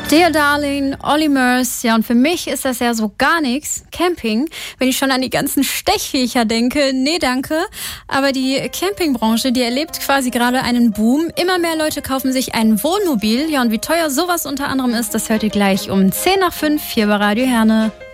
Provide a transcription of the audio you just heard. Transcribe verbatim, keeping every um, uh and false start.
Dear Darling, Olly Murs, ja, und für mich ist das ja so gar nichts. Camping, wenn ich schon an die ganzen Stechviecher denke, nee, danke. Aber die Campingbranche, die erlebt quasi gerade einen Boom. Immer mehr Leute kaufen sich ein Wohnmobil. Ja, und wie teuer sowas unter anderem ist, das hört ihr gleich um zehn nach fünf hier bei Radio Herne.